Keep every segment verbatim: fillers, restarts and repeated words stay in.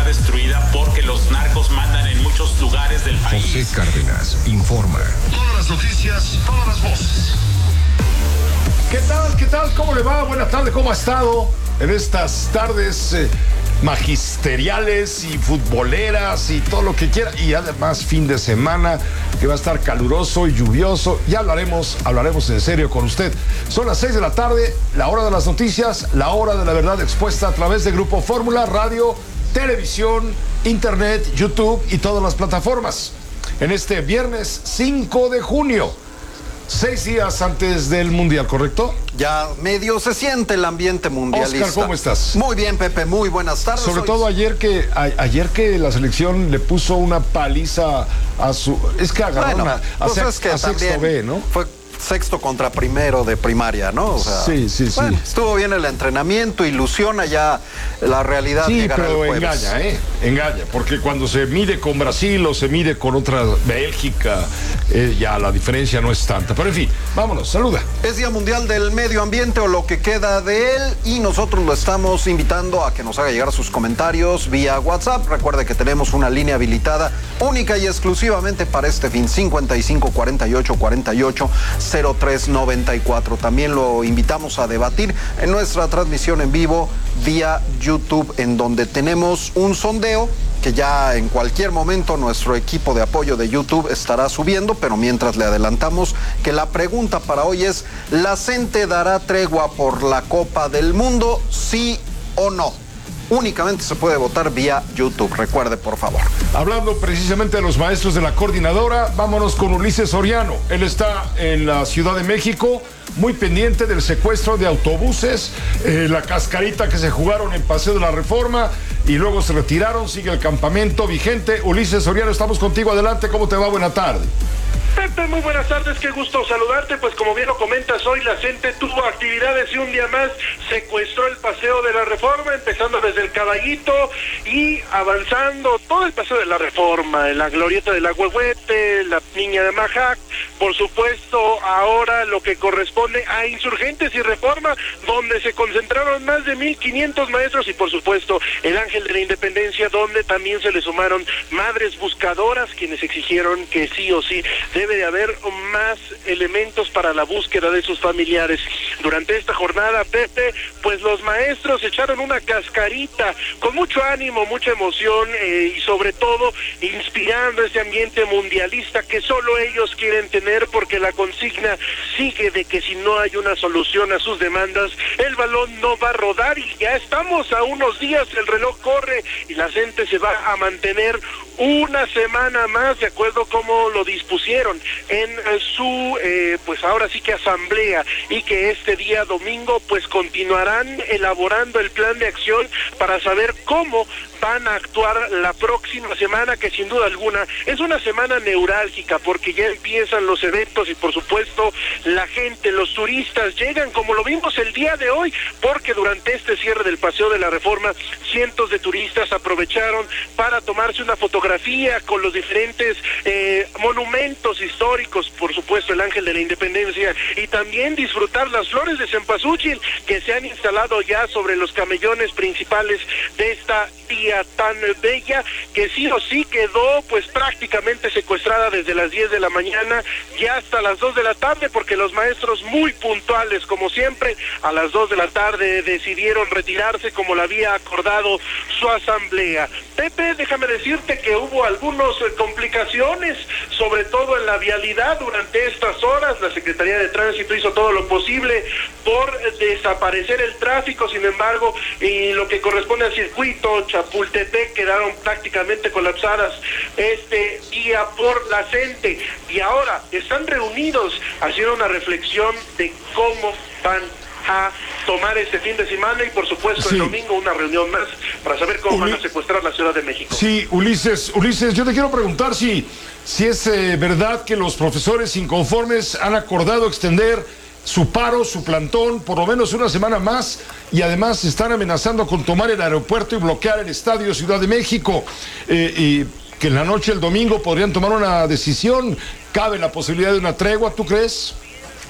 destruida porque los narcos mandan en muchos lugares del país. José Cárdenas informa. Todas las noticias, todas las voces. ¿Qué tal? ¿Qué tal? ¿Cómo le va? Buenas tardes, ¿cómo ha estado en estas tardes eh, magisteriales y futboleras y todo lo que quiera? Y además fin de semana que va a estar caluroso y lluvioso. Ya hablaremos, hablaremos en serio con usted. Son las seis de la tarde, la hora de las noticias, la hora de la verdad expuesta a través de Grupo Fórmula, radio, televisión, internet, YouTube y todas las plataformas. En este viernes cinco de junio. Seis días antes del Mundial, ¿correcto? Ya medio se siente el ambiente mundialista. Oscar, ¿cómo estás? Muy bien, Pepe, muy buenas tardes. Sobre Hoy... todo ayer que a, ayer que la selección le puso una paliza a su... Es que agarró bueno, una, a, pues sex, es que a sexto B, ¿no? Fue sexto contra primero de primaria, ¿no? O sea, sí, sí, bueno, sí. Estuvo bien el entrenamiento, ilusiona ya la realidad. Sí, llegará pero el jueves. engaña, ¿eh? Engaña, porque cuando se mide con Brasil o se mide con otra Bélgica, eh, ya la diferencia no es tanta. Pero en fin, vámonos, saluda. Es Día Mundial del Medio Ambiente o lo que queda de él y nosotros lo estamos invitando a que nos haga llegar sus comentarios vía WhatsApp. Recuerde que tenemos una línea habilitada única y exclusivamente para este fin, cincuenta y cinco cuarenta y ocho cuarenta y ocho cero tres noventa y cuatro. También lo invitamos a debatir en nuestra transmisión en vivo vía YouTube, en donde tenemos un sondeo que ya en cualquier momento nuestro equipo de apoyo de YouTube estará subiendo, pero mientras le adelantamos que la pregunta para hoy es: ¿la CENTE dará tregua por la Copa del Mundo, sí o no? Únicamente se puede votar vía YouTube, recuerde, por favor. Hablando precisamente de los maestros de la coordinadora, vámonos con Ulises Soriano. Él está en la Ciudad de México, muy pendiente del secuestro de autobuses, eh, la cascarita que se jugaron en Paseo de la Reforma y luego se retiraron, sigue el campamento vigente. Ulises Soriano, estamos contigo, adelante, ¿cómo te va? Buena tarde. Pepe, muy buenas tardes, qué gusto saludarte. Pues como bien lo comentas, hoy la CENTE tuvo actividades y un día más secuestró el Paseo de la Reforma, empezando desde el Caballito y avanzando todo el Paseo de la Reforma, la glorieta del Agüehuete, la Niña de Majac, por supuesto ahora lo que corresponde a Insurgentes y Reforma, donde se concentraron más de mil quinientos maestros, y por supuesto el Ángel de la Independencia, donde también se le sumaron madres buscadoras, quienes exigieron que sí o sí debe de haber más elementos para la búsqueda de sus familiares. Durante esta jornada, Pepe, pues los maestros echaron una cascarita con mucho ánimo, mucha emoción eh, y sobre todo inspirando ese ambiente mundialista que solo ellos quieren tener, porque la consigna sigue de que si no hay una solución a sus demandas, el balón no va a rodar, y ya estamos a unos días, el reloj corre y la gente se va a mantener una semana más, de acuerdo como lo dispusieron en su, eh, pues ahora sí que asamblea, y que este día domingo pues continuarán elaborando el plan de acción para saber cómo van a actuar la próxima semana, que sin duda alguna es una semana neurálgica, porque ya empiezan los eventos y por supuesto la gente, los turistas llegan, como lo vimos el día de hoy, porque durante este cierre del Paseo de la Reforma cientos de turistas aprovecharon para tomarse una fotografía con los diferentes eh, monumentos históricos, por supuesto el Ángel de la Independencia, y también disfrutar las flores de cempasúchil que se han instalado ya sobre los camellones principales de esta vía tan bella, que sí o sí quedó pues prácticamente secuestrada desde las diez de la mañana ya hasta las dos de la tarde, porque los maestros, muy puntuales como siempre, a las dos de la tarde decidieron retirarse como lo había acordado su asamblea. Pepe, déjame decirte que hubo algunas complicaciones, sobre todo en la vialidad durante estas horas. La Secretaría de Tránsito hizo todo lo posible por desaparecer el tráfico, sin embargo, y lo que corresponde al circuito Chapultepec quedaron prácticamente colapsadas este día por la CENTE, y ahora están reunidos haciendo una reflexión de cómo van a tomar este fin de semana, y por supuesto sí, el domingo una reunión más para saber cómo Uli... van a secuestrar la Ciudad de México. Sí, Ulises, Ulises, yo te quiero preguntar si, si es eh, verdad que los profesores inconformes han acordado extender su paro, su plantón, por lo menos una semana más, y además están amenazando con tomar el aeropuerto y bloquear el Estadio Ciudad de México, eh, y que en la noche del domingo podrían tomar una decisión. ¿Cabe la posibilidad de una tregua, tú crees?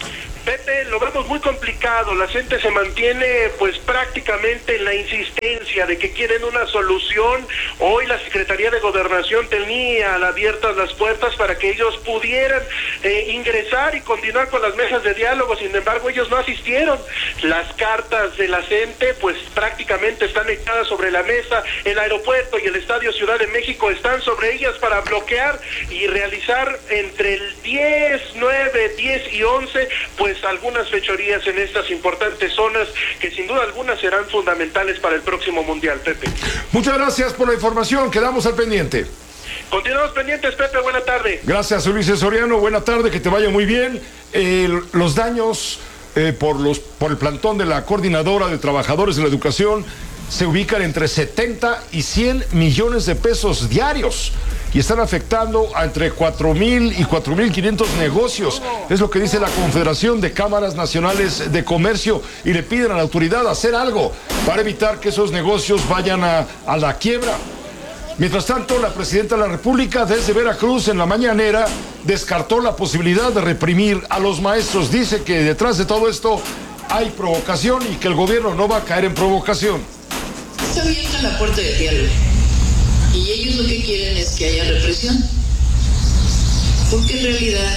Pepe, lo vemos muy complicado. La gente se mantiene pues prácticamente en la insistencia de que quieren una solución. Hoy la Secretaría de Gobernación tenía abiertas las puertas para que ellos pudieran eh, ingresar y continuar con las mesas de diálogo. Sin embargo, ellos no asistieron. Las cartas de la gente pues prácticamente están echadas sobre la mesa. El aeropuerto y el Estadio Ciudad de México están sobre ellas para bloquear y realizar entre el diez, nueve, diez y once pues algunas fechorías en estas importantes zonas que sin duda algunas serán fundamentales para el próximo Mundial, Pepe. Muchas gracias por la información, quedamos al pendiente. Continuamos pendientes, Pepe, buena tarde. Gracias, Ulises Soriano, buena tarde, que te vaya muy bien. Eh, los daños eh, por, los, por el plantón de la Coordinadora de Trabajadores de la Educación se ubican entre setenta y cien millones de pesos diarios y están afectando a entre cuatro mil y cuatro mil quinientos negocios. Es lo que dice la Confederación de Cámaras Nacionales de Comercio y le piden a la autoridad hacer algo para evitar que esos negocios vayan a, a la quiebra. Mientras tanto, la presidenta de la República desde Veracruz en la mañanera descartó la posibilidad de reprimir a los maestros. Dice que detrás de todo esto hay provocación y que el gobierno no va a caer en provocación. Está abierta la puerta de diálogo y ellos lo que quieren es que haya represión, porque en realidad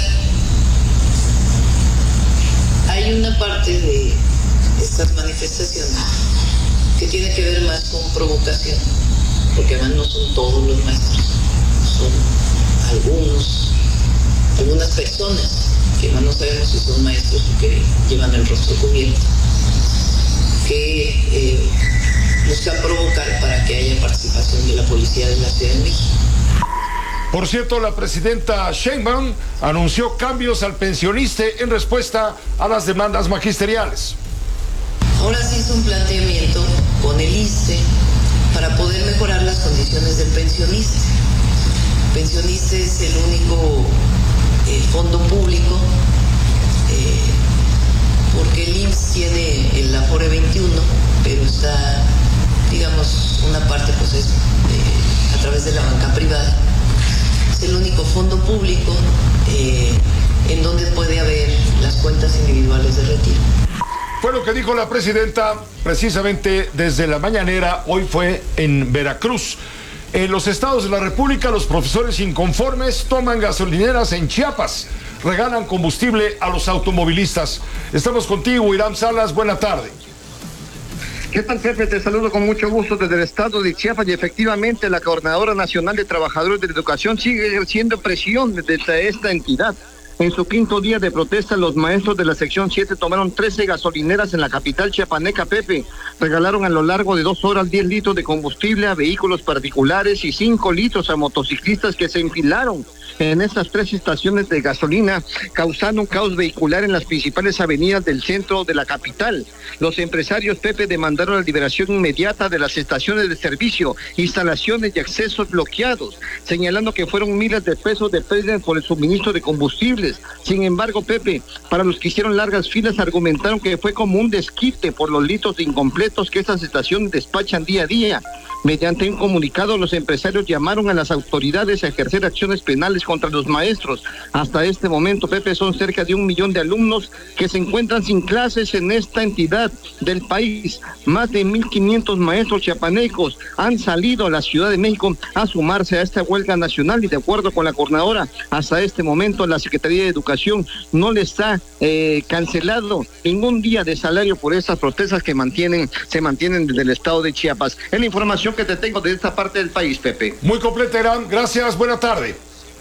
hay una parte de estas manifestaciones que tiene que ver más con provocación, porque además no son todos los maestros, son algunos, algunas personas que más no sabemos si son maestros o que llevan el rostro cubierto, que eh, buscan provocar para que haya participación de la policía de la Ciudad de México. Por cierto, la presidenta Sheinbaum anunció cambios al pensioniste en respuesta a las demandas magisteriales. Ahora se hizo un planteamiento con el I S S S T E para poder mejorar las condiciones del pensionista. El pensionista es el único eh, fondo público, eh, porque el I M S S tiene el Afore veintiuno, pero está, digamos, una parte pues es eh, a través de la banca privada. Es el único fondo público eh, en donde puede haber las cuentas individuales de retiro. Fue lo que dijo la presidenta precisamente desde la mañanera. Hoy fue en Veracruz. En los estados de la República, los profesores inconformes toman gasolineras en Chiapas, regalan combustible a los automovilistas. Estamos contigo, Irán Salas, buena tarde. ¿Qué tal, Pepe? Te saludo con mucho gusto desde el estado de Chiapas y efectivamente la Coordinadora Nacional de Trabajadores de la Educación sigue ejerciendo presión desde esta entidad. En su quinto día de protesta, los maestros de la sección siete tomaron trece gasolineras en la capital chiapaneca, Pepe. Regalaron a lo largo de dos horas diez litros de combustible a vehículos particulares y cinco litros a motociclistas que se enfilaron en estas tres estaciones de gasolina, causando un caos vehicular en las principales avenidas del centro de la capital. Los empresarios, Pepe, demandaron la liberación inmediata de las estaciones de servicio, instalaciones y accesos bloqueados, señalando que fueron miles de pesos de pérdidas por el suministro de combustibles. Sin embargo, Pepe, para los que hicieron largas filas, argumentaron que fue como un desquite por los litros incompletos que estas estaciones despachan día a día. Mediante un comunicado, los empresarios llamaron a las autoridades a ejercer acciones penales contra los maestros. Hasta este momento, Pepe, son cerca de un millón de alumnos que se encuentran sin clases en esta entidad del país. Más de mil quinientos maestros chiapanecos han salido a la Ciudad de México a sumarse a esta huelga nacional y de acuerdo con la coordinadora, hasta este momento la Secretaría de Educación no les ha eh, cancelado ningún día de salario por estas protestas que mantienen, se mantienen desde el estado de Chiapas. Es la información que te tengo de esta parte del país, Pepe. Muy completa, Irán. Gracias, buena tarde.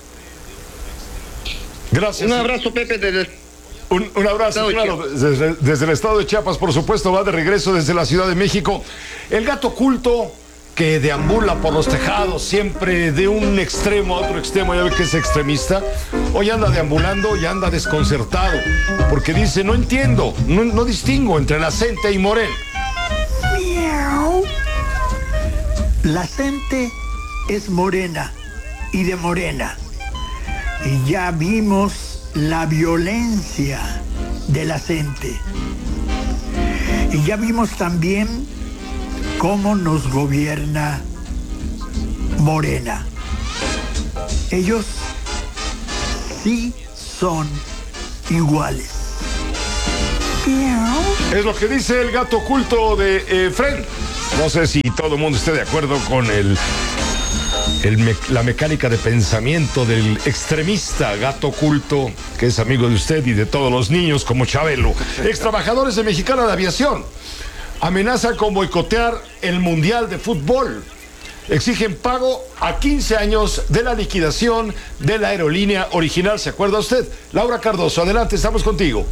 Gracias. Un abrazo, Pepe, desde un, un abrazo, claro, desde, desde el estado de Chiapas, por supuesto, va de regreso desde la Ciudad de México. El gato oculto que deambula por los tejados, siempre de un extremo a otro extremo, ya ve que es extremista, hoy anda deambulando y anda desconcertado, porque dice, no entiendo, no, no distingo entre la gente y Morel. Miau. La gente es morena y de Morena. Y ya vimos la violencia de la gente. Y ya vimos también cómo nos gobierna Morena. Ellos sí son iguales. Es lo que dice el gato oculto de eh, Fred. No sé si todo el mundo esté de acuerdo con el, el me, la mecánica de pensamiento del extremista gato oculto, que es amigo de usted y de todos los niños como Chabelo. Ex trabajadores de Mexicana de Aviación amenazan con boicotear el Mundial de Fútbol. Exigen pago a quince años de la liquidación de la aerolínea original. ¿Se acuerda usted? Laura Cardoso, adelante, estamos contigo.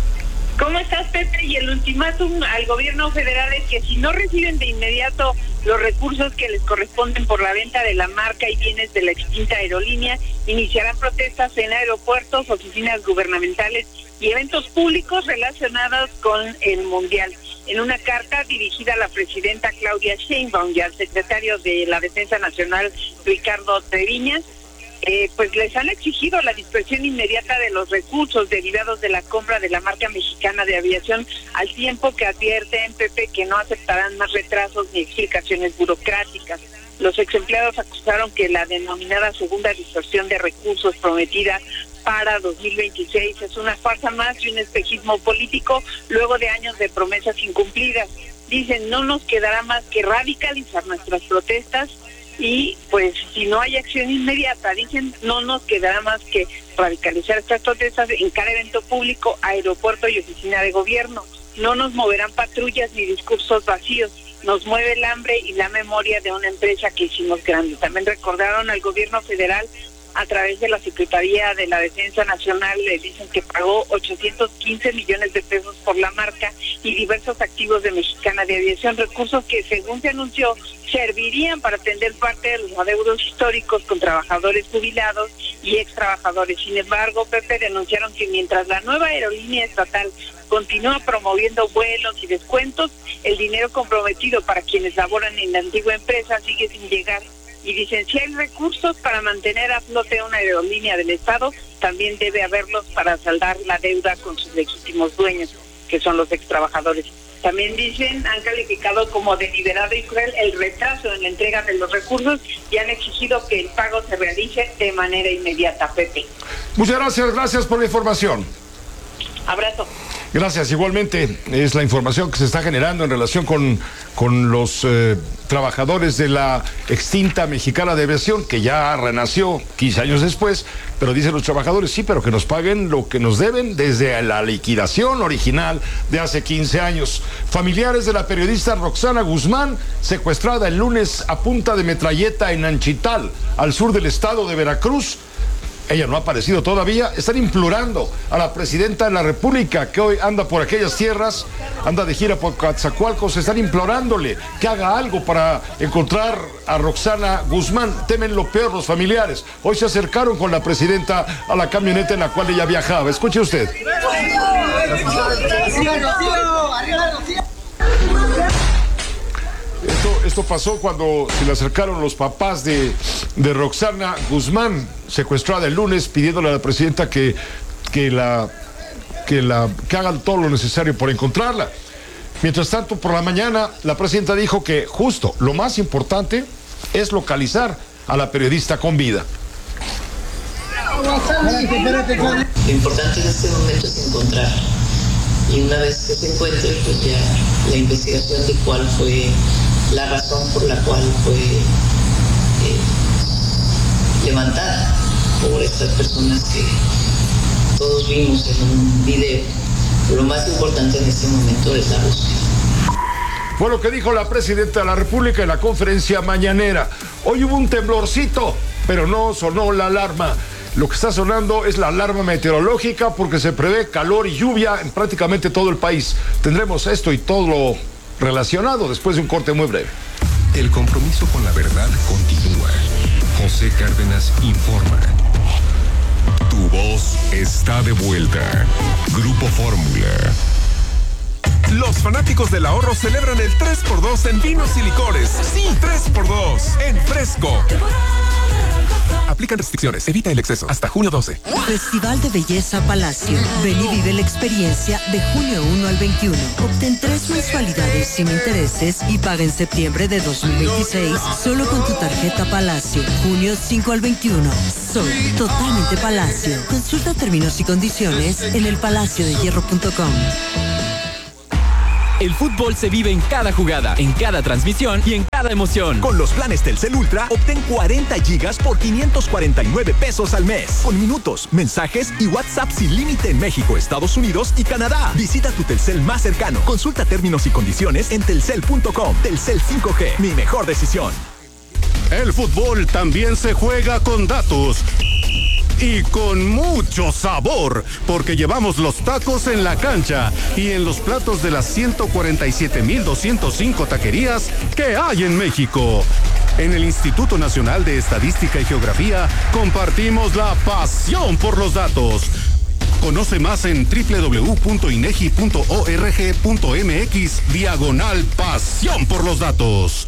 ¿Cómo estás, Pepe? Y el ultimátum al gobierno federal es que si no reciben de inmediato los recursos que les corresponden por la venta de la marca y bienes de la extinta aerolínea, iniciarán protestas en aeropuertos, oficinas gubernamentales y eventos públicos relacionados con el Mundial. En una carta dirigida a la presidenta Claudia Sheinbaum y al secretario de la Defensa Nacional, Ricardo Treviñas, Eh, pues les han exigido la dispersión inmediata de los recursos derivados de la compra de la marca mexicana de aviación, al tiempo que advierten, Pepe, que no aceptarán más retrasos ni explicaciones burocráticas. Los ex empleados acusaron que la denominada segunda dispersión de recursos prometida para dos mil veintiséis es una farsa más y un espejismo político luego de años de promesas incumplidas. Dicen, no nos quedará más que radicalizar nuestras protestas y pues si no hay acción inmediata, dicen, no nos quedará más que radicalizar estas protestas en cada evento público, aeropuerto y oficina de gobierno. No nos moverán patrullas ni discursos vacíos, nos mueve el hambre y la memoria de una empresa que hicimos grande. También recordaron al gobierno federal a través de la Secretaría de la Defensa Nacional, le dicen que pagó ochocientos quince millones de pesos por la marca y diversos activos de Mexicana de Aviación, recursos que según se anunció servirían para atender parte de los adeudos históricos con trabajadores jubilados y ex trabajadores. Sin embargo, Pepe, denunciaron que mientras la nueva aerolínea estatal continúa promoviendo vuelos y descuentos, el dinero comprometido para quienes laboran en la antigua empresa sigue sin llegar. Y dicen, si hay recursos para mantener a flote una aerolínea del Estado, también debe haberlos para saldar la deuda con sus legítimos dueños, que son los ex trabajadores. También dicen, han calificado como deliberado y cruel el retraso en la entrega de los recursos y han exigido que el pago se realice de manera inmediata, Pepe. Muchas gracias, gracias por la información. Abrazo. Gracias, igualmente es la información que se está generando en relación con, con los eh, trabajadores de la extinta Mexicana de Aviación, que ya renació quince años después, pero dicen los trabajadores, sí, pero que nos paguen lo que nos deben desde la liquidación original de hace quince años. Familiares de la periodista Roxana Guzmán, secuestrada el lunes a punta de metralleta en Anchital, al sur del estado de Veracruz. Ella no ha aparecido todavía. Están implorando a la presidenta de la República, que hoy anda por aquellas tierras, anda de gira por Coatzacoalcos, están implorándole que haga algo para encontrar a Roxana Guzmán. Temen lo peor los familiares. Hoy se acercaron con la presidenta a la camioneta en la cual ella viajaba. Escuche usted. Esto, esto pasó cuando se le acercaron los papás de, de Roxana Guzmán, secuestrada el lunes, pidiéndole a la presidenta que, que, la, que, la, que hagan todo lo necesario por encontrarla. Mientras tanto, por la mañana, la presidenta dijo que justo lo más importante es localizar a la periodista con vida. Lo importante en este momento es encontrar. Y una vez que se encuentre, pues ya la investigación de cuál fue la razón por la cual fue eh, levantada por estas personas que todos vimos en un video. Lo más importante en este momento es la búsqueda. Fue lo que dijo la presidenta de la República en la conferencia mañanera. Hoy hubo un temblorcito, pero no sonó la alarma. Lo que está sonando es la alarma meteorológica porque se prevé calor y lluvia en prácticamente todo el país. Tendremos esto y todo lo relacionado después de un corte muy breve. El compromiso con la verdad continúa. José Cárdenas informa. Tu voz está de vuelta. Grupo Fórmula. Los fanáticos del ahorro celebran el tres por dos en vinos y licores. Sí, tres por dos en Fresco. Aplican restricciones. Evita el exceso. Hasta junio doce. Festival de Belleza Palacio. Ven y vive la experiencia de junio uno al veintiuno. Obtén tres mensualidades sin intereses y paga en septiembre de dos mil veintiséis solo con tu tarjeta Palacio. junio cinco al veintiuno. Soy totalmente Palacio. Consulta términos y condiciones en el palacio de hierro punto com. El fútbol se vive en cada jugada, en cada transmisión y en cada emoción. Con los planes Telcel Ultra, obtén cuarenta gigas por quinientos cuarenta y nueve pesos al mes. Con minutos, mensajes y WhatsApp sin límite en México, Estados Unidos y Canadá. Visita tu Telcel más cercano. Consulta términos y condiciones en telcel punto com. Telcel cinco G, mi mejor decisión. El fútbol también se juega con datos. Y con mucho sabor, porque llevamos los tacos en la cancha y en los platos de las ciento cuarenta y siete mil doscientos cinco taquerías que hay en México. En el Instituto Nacional de Estadística y Geografía compartimos la pasión por los datos. Conoce más en doble u doble u doble u punto inegi punto org punto mx diagonal pasión por los datos.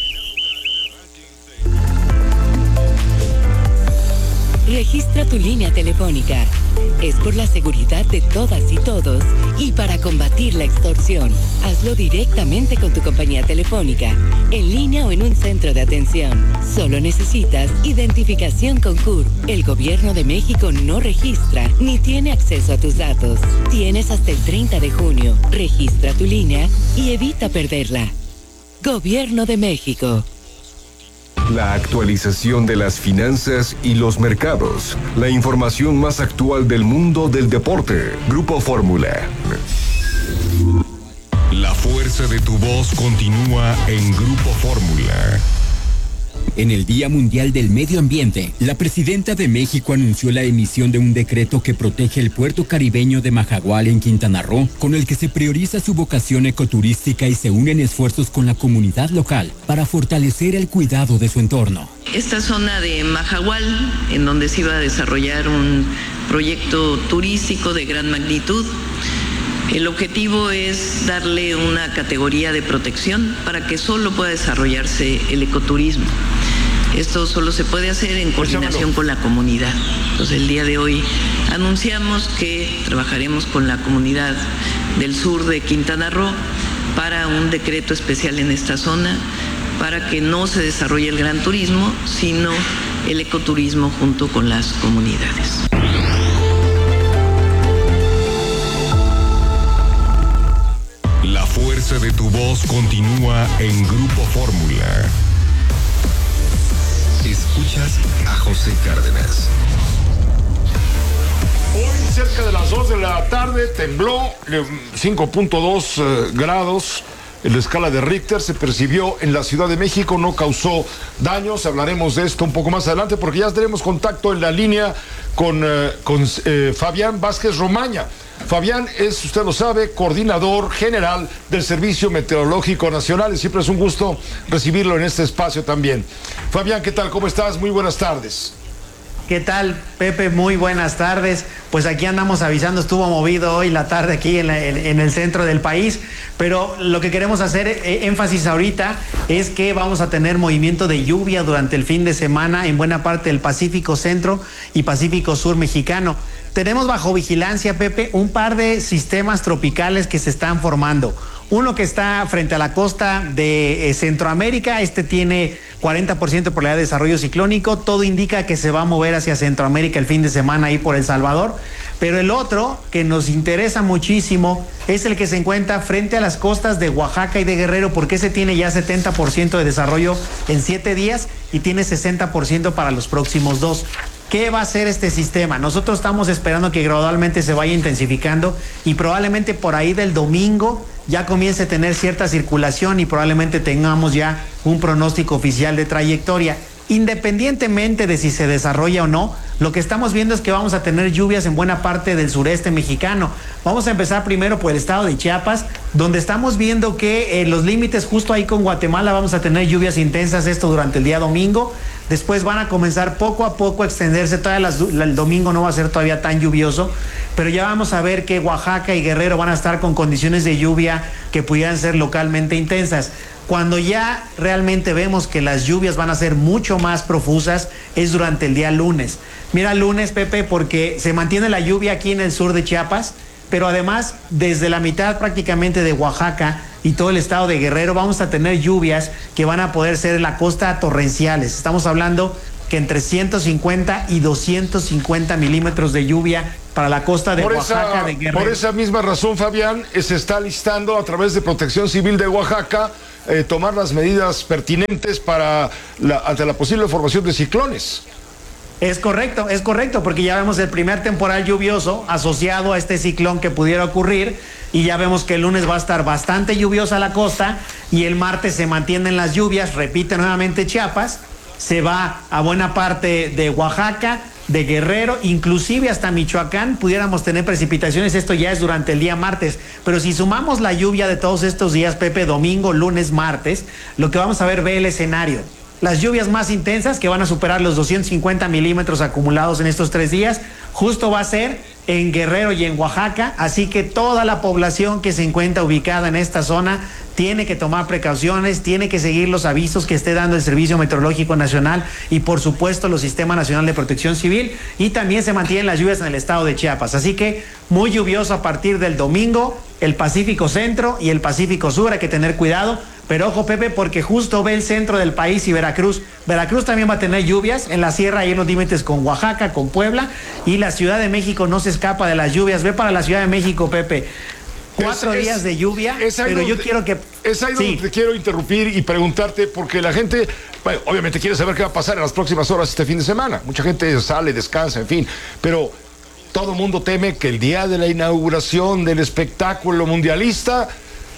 Registra tu línea telefónica. Es por la seguridad de todas y todos y para combatir la extorsión. Hazlo directamente con tu compañía telefónica, en línea o en un centro de atención. Solo necesitas identificación con C U R. El Gobierno de México no registra ni tiene acceso a tus datos. Tienes hasta el treinta de junio. Registra tu línea y evita perderla. Gobierno de México. La actualización de las finanzas y los mercados. La información más actual del mundo del deporte. Grupo Fórmula. La fuerza de tu voz continúa en Grupo Fórmula. En el Día Mundial del Medio Ambiente, la presidenta de México anunció la emisión de un decreto que protege el puerto caribeño de Majagual en Quintana Roo, con el que se prioriza su vocación ecoturística y se unen esfuerzos con la comunidad local para fortalecer el cuidado de su entorno. Esta zona de Majagual, en donde se iba a desarrollar un proyecto turístico de gran magnitud, el objetivo es darle una categoría de protección para que solo pueda desarrollarse el ecoturismo. Esto solo se puede hacer en coordinación con la comunidad. Entonces, el día de hoy anunciamos que trabajaremos con la comunidad del sur de Quintana Roo para un decreto especial en esta zona para que no se desarrolle el gran turismo, sino el ecoturismo junto con las comunidades. La fuerza de tu voz continúa en Grupo Fórmula. Escuchas a José Cárdenas. Hoy, cerca de las dos de la tarde, tembló cinco punto dos eh, grados. En la escala de Richter se percibió en la Ciudad de México, no causó daños. Hablaremos de esto un poco más adelante porque ya tenemos contacto en la línea con, eh, con eh, Fabián Vázquez Romaña. Fabián es, usted lo sabe, coordinador general del Servicio Meteorológico Nacional y siempre es un gusto recibirlo en este espacio también. Fabián, ¿qué tal? ¿Cómo estás? Muy buenas tardes. ¿Qué tal, Pepe? Muy buenas tardes. Pues aquí andamos avisando, estuvo movido hoy la tarde aquí en, la, en el centro del país, pero lo que queremos hacer eh, énfasis ahorita es que vamos a tener movimiento de lluvia durante el fin de semana en buena parte del Pacífico Centro y Pacífico Sur mexicano. Tenemos bajo vigilancia, Pepe, un par de sistemas tropicales que se están formando. Uno que está frente a la costa de eh, Centroamérica, este tiene cuarenta por ciento de probabilidad de desarrollo ciclónico, todo indica que se va a mover hacia Centroamérica el fin de semana ahí por El Salvador, pero el otro que nos interesa muchísimo es el que se encuentra frente a las costas de Oaxaca y de Guerrero, porque ese tiene ya setenta por ciento de desarrollo en siete días y tiene sesenta por ciento para los próximos dos. ¿Qué va a hacer este sistema? Nosotros estamos esperando que gradualmente se vaya intensificando y probablemente por ahí del domingo ya comience a tener cierta circulación y probablemente tengamos ya un pronóstico oficial de trayectoria. Independientemente de si se desarrolla o no, lo que estamos viendo es que vamos a tener lluvias en buena parte del sureste mexicano. Vamos a empezar primero por el estado de Chiapas, donde estamos viendo que en eh, los límites justo ahí con Guatemala vamos a tener lluvias intensas esto durante el día domingo. Después van a comenzar poco a poco a extenderse, todavía las, el domingo no va a ser todavía tan lluvioso, pero ya vamos a ver que Oaxaca y Guerrero van a estar con condiciones de lluvia que pudieran ser localmente intensas. Cuando ya realmente vemos que las lluvias van a ser mucho más profusas es durante el día lunes. Mira, lunes, Pepe, porque se mantiene la lluvia aquí en el sur de Chiapas, pero además desde la mitad prácticamente de Oaxaca y todo el estado de Guerrero vamos a tener lluvias que van a poder ser en la costa torrenciales. Estamos hablando que entre ciento cincuenta y doscientos cincuenta milímetros de lluvia para la costa de por Oaxaca, esa, de Guerrero. Por esa misma razón, Fabián, se está listando a través de Protección Civil de Oaxaca eh, tomar las medidas pertinentes para la, ante la posible formación de ciclones. Es correcto, es correcto, porque ya vemos el primer temporal lluvioso asociado a este ciclón que pudiera ocurrir, y ya vemos que el lunes va a estar bastante lluviosa la costa, y el martes se mantienen las lluvias, repite nuevamente Chiapas, se va a buena parte de Oaxaca, de Guerrero, inclusive hasta Michoacán pudiéramos tener precipitaciones. Esto ya es durante el día martes, pero si sumamos la lluvia de todos estos días, Pepe, domingo, lunes, martes, lo que vamos a ver, ve el escenario. Las lluvias más intensas, que van a superar los doscientos cincuenta milímetros acumulados en estos tres días, justo va a ser en Guerrero y en Oaxaca, así que toda la población que se encuentra ubicada en esta zona tiene que tomar precauciones, tiene que seguir los avisos que esté dando el Servicio Meteorológico Nacional y por supuesto los Sistema Nacional de Protección Civil, y también se mantienen las lluvias en el estado de Chiapas, así que muy lluvioso a partir del domingo, el Pacífico Centro y el Pacífico Sur, hay que tener cuidado. Pero ojo, Pepe, porque justo ve el centro del país y Veracruz. Veracruz también va a tener lluvias en la sierra y en los límites con Oaxaca, con Puebla, y la Ciudad de México no se escapa de las lluvias. Ve para la Ciudad de México, Pepe. Cuatro es, días es, de lluvia, pero donde, yo quiero que... Es ahí donde sí. te quiero interrumpir y preguntarte, porque la gente, bueno, obviamente quiere saber qué va a pasar en las próximas horas este fin de semana. Mucha gente sale, descansa, en fin, pero todo el mundo teme que el día de la inauguración del espectáculo mundialista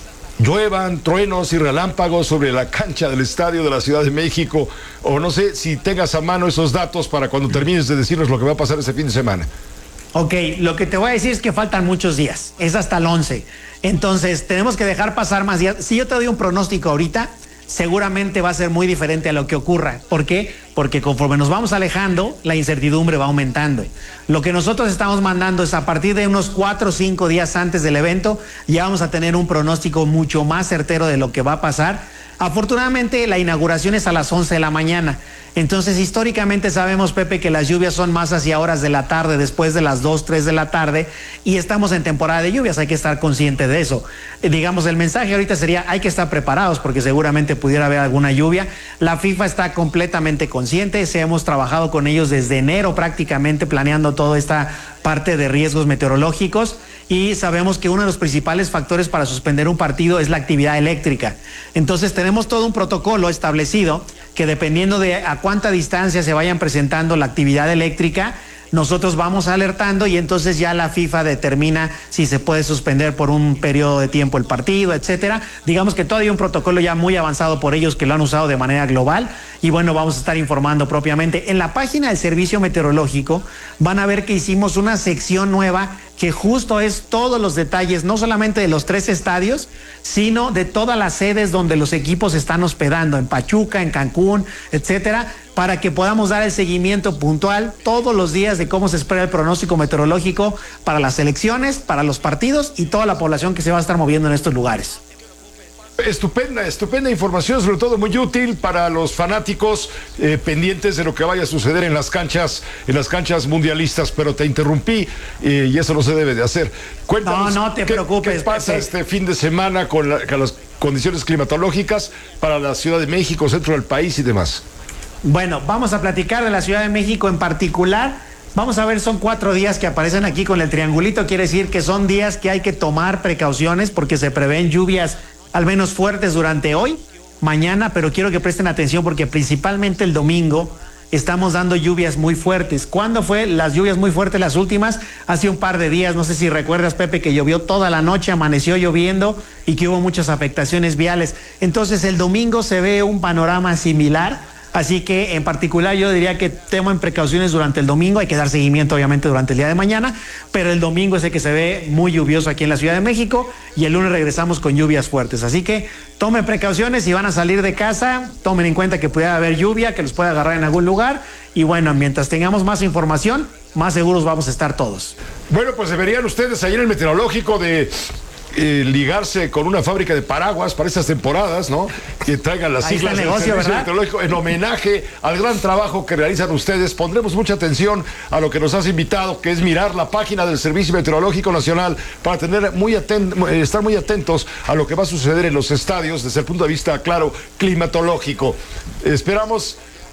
lluevan truenos y relámpagos sobre la cancha del Estadio de la Ciudad de México, o no sé si tengas a mano esos datos para cuando termines de decirnos lo que va a pasar este fin de semana. Ok, lo que te voy a decir es que faltan muchos días, es hasta el once, entonces tenemos que dejar pasar más días. Si yo te doy un pronóstico ahorita, seguramente va a ser muy diferente a lo que ocurra. ¿Por qué? Porque conforme nos vamos alejando, la incertidumbre va aumentando. Lo que nosotros estamos mandando es a partir de unos cuatro o cinco días antes del evento, ya vamos a tener un pronóstico mucho más certero de lo que va a pasar. Afortunadamente la inauguración es a las once de la mañana, entonces históricamente sabemos, Pepe, que las lluvias son más hacia horas de la tarde, después de las dos, tres de la tarde, y estamos en temporada de lluvias, hay que estar consciente de eso. Eh, digamos, el mensaje ahorita sería, hay que estar preparados porque seguramente pudiera haber alguna lluvia. La FIFA está completamente consciente, se hemos trabajado con ellos desde enero prácticamente planeando toda esta parte de riesgos meteorológicos, y sabemos que uno de los principales factores para suspender un partido es la actividad eléctrica. Entonces tenemos todo un protocolo establecido que dependiendo de a cuánta distancia se vayan presentando la actividad eléctrica, nosotros vamos alertando y entonces ya la FIFA determina si se puede suspender por un periodo de tiempo el partido, etcétera. Digamos que todavía hay un protocolo ya muy avanzado por ellos que lo han usado de manera global, y bueno, vamos a estar informando propiamente. En la página del Servicio Meteorológico van a ver que hicimos una sección nueva que justo es todos los detalles, no solamente de los tres estadios, sino de todas las sedes donde los equipos están hospedando, en Pachuca, en Cancún, etcétera, para que podamos dar el seguimiento puntual todos los días de cómo se espera el pronóstico meteorológico para las elecciones, para los partidos y toda la población que se va a estar moviendo en estos lugares. Estupenda, estupenda información, sobre todo muy útil para los fanáticos eh, pendientes de lo que vaya a suceder en las canchas, en las canchas mundialistas, pero te interrumpí eh, y eso no se debe de hacer. Cuéntanos, no, no te ¿qué, preocupes, ¿qué pasa Pepe? Este fin de semana con, la, con las condiciones climatológicas para la Ciudad de México, centro del país y demás? Bueno, vamos a platicar de la Ciudad de México en particular. Vamos a ver, son cuatro días que aparecen aquí con el triangulito, quiere decir que son días que hay que tomar precauciones porque se prevén lluvias al menos fuertes durante hoy, mañana, pero quiero que presten atención porque principalmente el domingo estamos dando lluvias muy fuertes. ¿Cuándo fue las lluvias muy fuertes las últimas? Hace un par de días, no sé si recuerdas, Pepe, que llovió toda la noche, amaneció lloviendo y que hubo muchas afectaciones viales. Entonces el domingo se ve un panorama similar. Así que en particular yo diría que tomen precauciones durante el domingo, hay que dar seguimiento obviamente durante el día de mañana, pero el domingo es el que se ve muy lluvioso aquí en la Ciudad de México y el lunes regresamos con lluvias fuertes, así que tomen precauciones, si van a salir de casa, tomen en cuenta que pudiera haber lluvia, que los pueda agarrar en algún lugar y bueno, mientras tengamos más información, más seguros vamos a estar todos. Bueno, pues deberían ustedes ahí en el meteorológico de... Eh, ligarse con una fábrica de paraguas para estas temporadas, ¿no? Que traigan las siglas del Servicio Meteorológico en homenaje al gran trabajo que realizan ustedes. Pondremos mucha atención a lo que nos has invitado, que es mirar la página del Servicio Meteorológico Nacional para tener muy atent estar muy atentos a lo que va a suceder en los estadios desde el punto de vista, claro, climatológico. Esperamos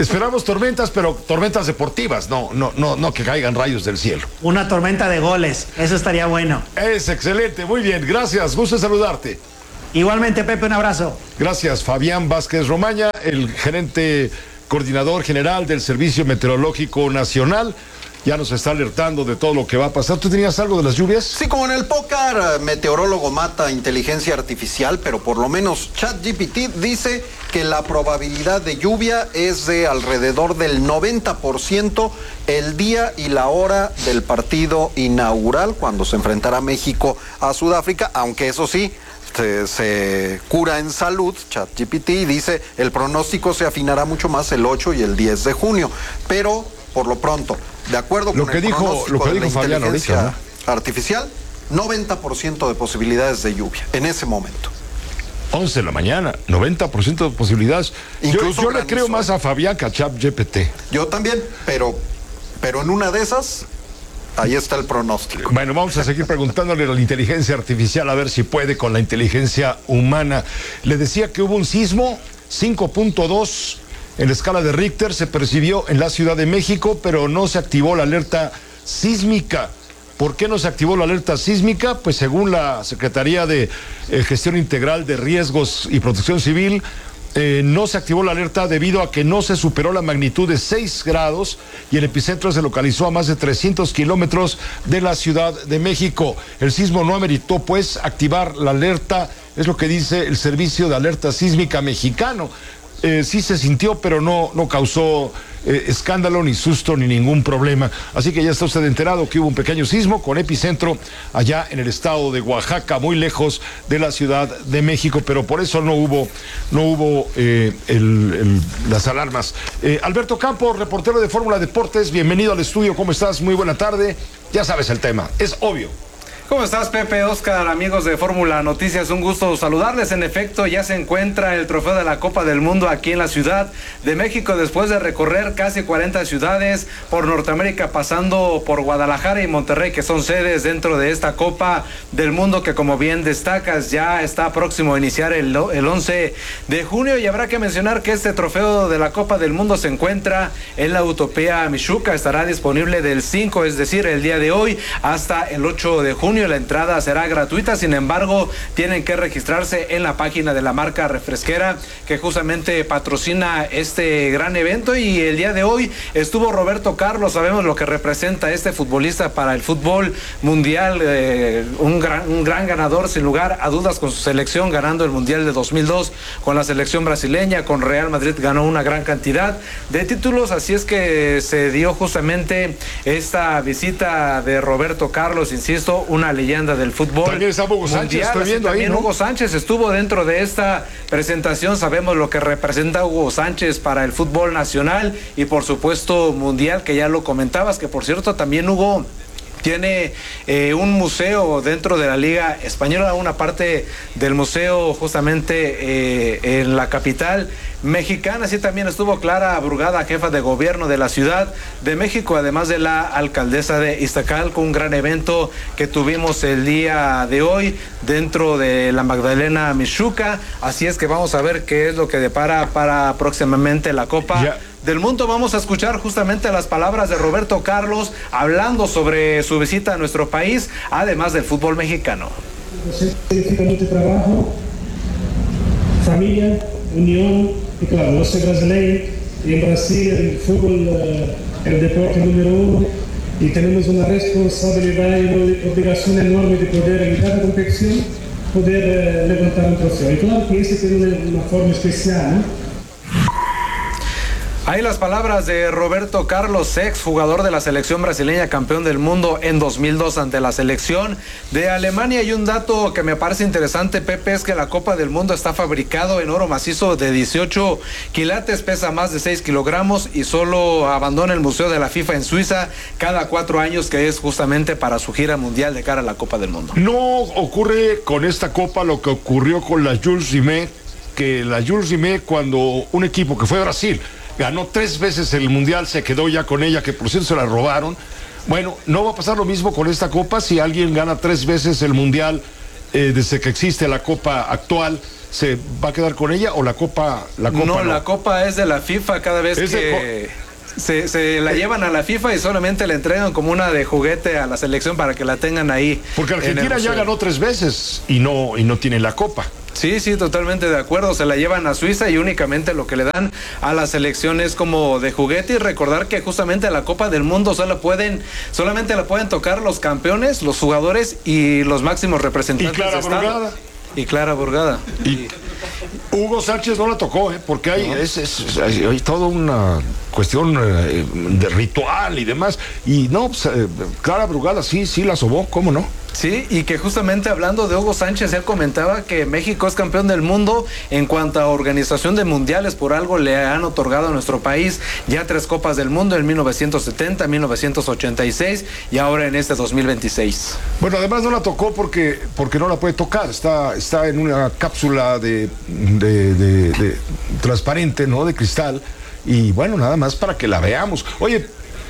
Esperamos tormentas, pero tormentas deportivas, no, no, no, no que caigan rayos del cielo. Una tormenta de goles, eso estaría bueno. Es excelente, muy bien, gracias, gusto en saludarte. Igualmente, Pepe, un abrazo. Gracias, Fabián Vázquez Romaña, el gerente coordinador general del Servicio Meteorológico Nacional. Ya nos está alertando de todo lo que va a pasar. ¿Tú tenías algo de las lluvias? Sí, como en el póker, meteorólogo mata inteligencia artificial, pero por lo menos ChatGPT dice que la probabilidad de lluvia es de alrededor del noventa por ciento el día y la hora del partido inaugural, cuando se enfrentará México a Sudáfrica, aunque eso sí, Se, se cura en salud, ChatGPT, y dice el pronóstico se afinará mucho más el ocho y el diez de junio, pero por lo pronto, de acuerdo lo con que el dijo, pronóstico lo que de dijo la Fabián inteligencia ahorita, ¿no? artificial, noventa por ciento de posibilidades de lluvia en ese momento. once de la mañana, noventa por ciento de posibilidades. Incluso yo, yo le creo más a Fabián que a ChatGPT. Yo también, pero, pero en una de esas, ahí está el pronóstico. Bueno, vamos a seguir preguntándole a la inteligencia artificial a ver si puede con la inteligencia humana. Le decía que hubo un sismo, cinco punto dos en la escala de Richter, se percibió en la Ciudad de México, pero no se activó la alerta sísmica. ¿Por qué no se activó la alerta sísmica? Pues según la Secretaría de eh, Gestión Integral de Riesgos y Protección Civil, Eh, no se activó la alerta debido a que no se superó la magnitud de seis grados y el epicentro se localizó a más de trescientos kilómetros de la Ciudad de México. El sismo no ameritó, pues, activar la alerta, es lo que dice el Servicio de Alerta Sísmica Mexicano. Eh, sí se sintió, pero no, no causó eh, escándalo, ni susto, ni ningún problema. Así que ya está usted enterado que hubo un pequeño sismo con epicentro allá en el estado de Oaxaca, muy lejos de la Ciudad de México, pero por eso no hubo, no hubo eh, el, el, las alarmas. Eh, Alberto Campos, reportero de Fórmula Deportes, bienvenido al estudio, ¿cómo estás? Muy buena tarde. Ya sabes el tema, es obvio. ¿Cómo estás, Pepe, Oscar, amigos de Fórmula Noticias? Un gusto saludarles. En efecto, ya se encuentra el trofeo de la Copa del Mundo aquí en la Ciudad de México después de recorrer casi cuarenta ciudades por Norteamérica, pasando por Guadalajara y Monterrey, que son sedes dentro de esta Copa del Mundo que, como bien destacas, ya está próximo a iniciar el, el once de junio, y habrá que mencionar que este trofeo de la Copa del Mundo se encuentra en la Utopía Michuca. Estará disponible del cinco, es decir, el día de hoy, hasta el ocho de junio. La entrada será gratuita, sin embargo tienen que registrarse en la página de la marca refresquera que justamente patrocina este gran evento. Y el día de hoy estuvo Roberto Carlos, sabemos lo que representa este futbolista para el fútbol mundial, eh, un, gran, un gran ganador sin lugar a dudas con su selección, ganando el Mundial de dos mil dos con la selección brasileña, con Real Madrid ganó una gran cantidad de títulos, así es que se dio justamente esta visita de Roberto Carlos, insisto, una leyenda del fútbol. También está Hugo Sánchez, mundial, estoy viendo ahí, también ¿no? Hugo Sánchez estuvo dentro de esta presentación, sabemos lo que representa Hugo Sánchez para el fútbol nacional y por supuesto mundial, que ya lo comentabas, que por cierto también Hugo tiene eh, un museo dentro de la Liga Española, una parte del museo justamente eh, en la capital mexicana. Así también estuvo Clara Brugada, jefa de gobierno de la Ciudad de México, además de la alcaldesa de Iztacalco, un gran evento que tuvimos el día de hoy dentro de la Magdalena Michuca. Así es que vamos a ver qué es lo que depara para próximamente la Copa yeah. del Mundo. Vamos a escuchar justamente las palabras de Roberto Carlos hablando sobre su visita a nuestro país, además del fútbol mexicano. Significa mucho trabajo, familia, unión, y claro, no soy brasileño, y en Brasil el fútbol es uh, el deporte número uno, y tenemos una responsabilidad y una obligación enorme de poder en cada competición poder uh, levantar un trofeo. Y claro que ese tiene una, una forma especial, ¿no? Ahí las palabras de Roberto Carlos, ex jugador de la selección brasileña, campeón del mundo en dos mil dos ante la selección de Alemania. Y un dato que me parece interesante, Pepe, es que la Copa del Mundo está fabricado en oro macizo de dieciocho quilates, pesa más de seis kilogramos y solo abandona el Museo de la FIFA en Suiza cada cuatro años, que es justamente para su gira mundial de cara a la Copa del Mundo. No ocurre con esta Copa lo que ocurrió con la Jules Rimet, que la Jules Rimet, cuando un equipo que fue Brasil ganó tres veces el Mundial, se quedó ya con ella, que por cierto se la robaron. Bueno, no va a pasar lo mismo con esta Copa. Si alguien gana tres veces el Mundial eh, desde que existe la Copa actual, se va a quedar con ella o la copa, la copa no, no? la copa es de la FIFA cada vez es que se, se la llevan a la FIFA y solamente le entregan como una de juguete a la selección para que la tengan ahí. Porque Argentina ya ganó tres veces y no, y no tiene la copa. Sí, sí, totalmente de acuerdo. Se la llevan a Suiza y únicamente lo que le dan a la selección es como de juguete. Y recordar que justamente la Copa del Mundo solo pueden, solamente la pueden tocar los campeones, los jugadores y los máximos representantes. Y Clara de Estado. Brugada. Y Clara Burgada. Y Hugo Sánchez no la tocó, ¿eh? Porque hay, no. es, es, hay, hay toda una cuestión eh, de ritual y demás. Y no, pues, eh, Clara Brugada sí, sí la sobó, ¿cómo no? Sí, y que justamente hablando de Hugo Sánchez, él comentaba que México es campeón del mundo en cuanto a organización de mundiales. Por algo le han otorgado a nuestro país ya tres copas del mundo en mil novecientos setenta, mil novecientos ochenta y seis y ahora en este dos mil veintiséis. Bueno, además no la tocó porque, porque no la puede tocar, está, está en una cápsula de, de, de, de transparente, ¿no? De cristal, y bueno, nada más para que la veamos. Oye,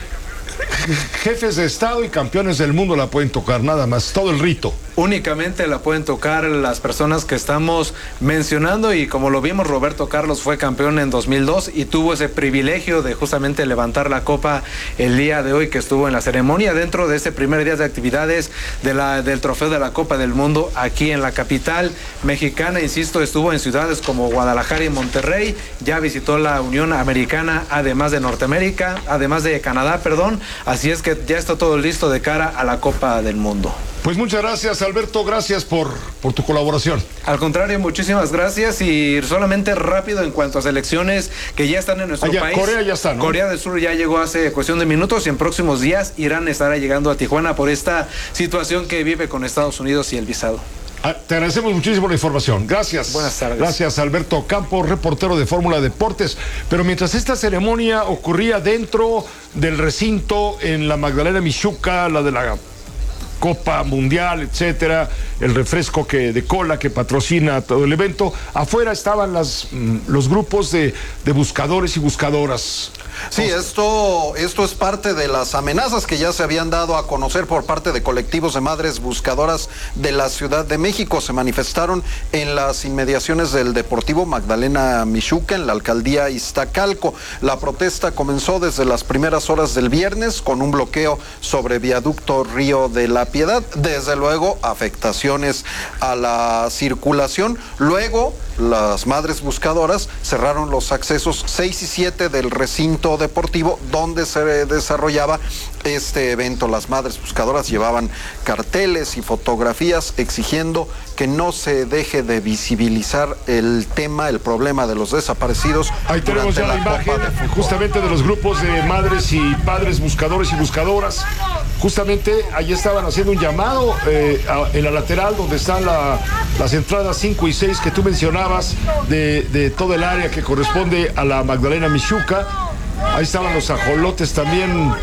jefes de Estado y campeones del mundo la pueden tocar, nada más, todo el rito. Únicamente la pueden tocar las personas que estamos mencionando, y como lo vimos, Roberto Carlos fue campeón en dos mil dos y tuvo ese privilegio de justamente levantar la copa el día de hoy, que estuvo en la ceremonia dentro de ese primer día de actividades de la, del trofeo de la Copa del Mundo aquí en la capital mexicana. Insisto, estuvo en ciudades como Guadalajara y Monterrey, ya visitó la Unión Americana, además de Norteamérica, además de Canadá, perdón, así es que ya está todo listo de cara a la Copa del Mundo. Pues muchas gracias, Alberto, gracias por, por tu colaboración. Al contrario, muchísimas gracias, y solamente rápido en cuanto a selecciones que ya están en nuestro Allá, país. Corea ya está, ¿no? Corea del Sur ya llegó hace cuestión de minutos, y en próximos días Irán estará llegando a Tijuana por esta situación que vive con Estados Unidos y el visado. Ah, te agradecemos muchísimo la información. Gracias. Buenas tardes. Gracias, Alberto Campos, reportero de Fórmula Deportes. Pero mientras esta ceremonia ocurría dentro del recinto en la Magdalena Mixhuca, la de la Copa Mundial, etcétera, el refresco que de cola que patrocina todo el evento, afuera estaban las, los grupos de, de buscadores y buscadoras. Sí, esto, esto es parte de las amenazas que ya se habían dado a conocer por parte de colectivos de madres buscadoras de la Ciudad de México. Se manifestaron en las inmediaciones del Deportivo Magdalena Mixhuca, en la alcaldía Iztacalco. La protesta comenzó desde las primeras horas del viernes con un bloqueo sobre viaducto Río de la Piedad. Desde luego, afectaciones a la circulación. Luego, las madres buscadoras cerraron los accesos seis y siete del recinto deportivo donde se desarrollaba este evento. Las madres buscadoras llevaban carteles y fotografías exigiendo que no se deje de visibilizar el tema, el problema de los desaparecidos. Ahí tenemos ya la, la imagen de justamente de los grupos de madres y padres buscadores y buscadoras. Justamente allí estaban haciendo un llamado eh, a, en la lateral donde están la, las entradas cinco y seis que tú mencionabas de, de todo el área que corresponde a la Magdalena Mixhuca. Ahí estaban los ajolotes también,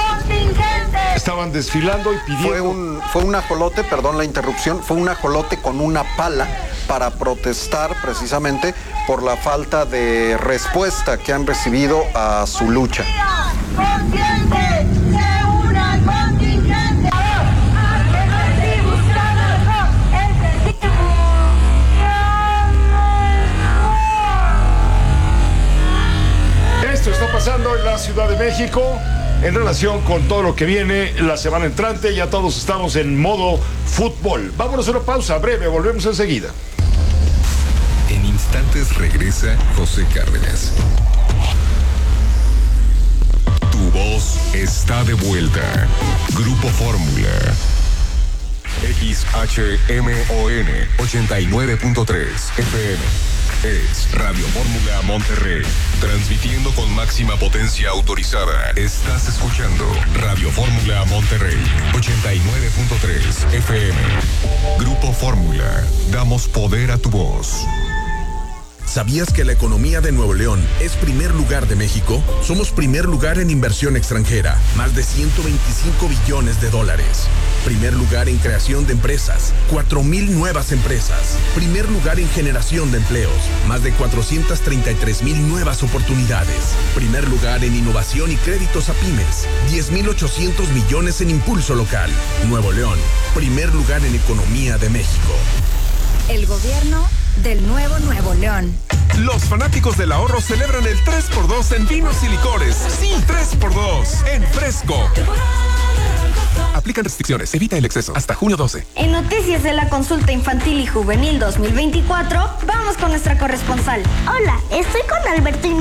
estaban desfilando y pidiendo. Fue un, fue un ajolote, perdón la interrupción, fue un ajolote con una pala para protestar precisamente por la falta de respuesta que han recibido a su lucha. Esto está pasando en la Ciudad de México en relación con todo lo que viene la semana entrante. Ya todos estamos en modo fútbol. Vámonos a una pausa breve, volvemos enseguida. En instantes regresa José Cárdenas. Tu voz está de vuelta. Grupo Fórmula. X H M O N ochenta y nueve punto tres F M. Es Radio Fórmula Monterrey, transmitiendo con máxima potencia autorizada. Estás escuchando Radio Fórmula Monterrey, ochenta y nueve punto tres F M. Grupo Fórmula, damos poder a tu voz. ¿Sabías que la economía de Nuevo León es primer lugar de México? Somos primer lugar en inversión extranjera, más de ciento veinticinco billones de dólares. Primer lugar en creación de empresas, cuatro mil nuevas empresas. Primer lugar en generación de empleos, más de cuatrocientas treinta y tres mil nuevas oportunidades. Primer lugar en innovación y créditos a pymes, diez mil ochocientos millones en impulso local. Nuevo León, primer lugar en economía de México. El gobierno del nuevo Nuevo León. Los fanáticos del ahorro celebran el tres por dos en vinos y licores. Sí, tres por dos en Fresco. Aplican restricciones. Evita el exceso. Hasta junio doce. En noticias de la consulta infantil y juvenil dos mil veinticuatro, vamos con nuestra corresponsal. Hola, estoy con Alberto y